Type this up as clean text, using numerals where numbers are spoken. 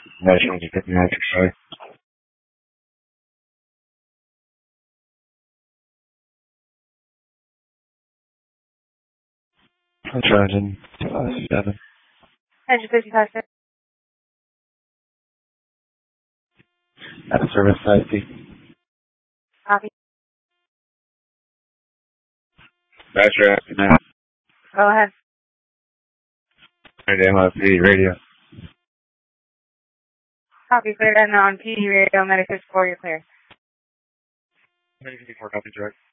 National Magic, sorry. I'm charging 7. Engine 55, sir. At service side C. Copy. Badger after now. Go ahead. MLP radio. Copy, clear. And on PD radio, Medic 54, you're clear. 54 copy, direct.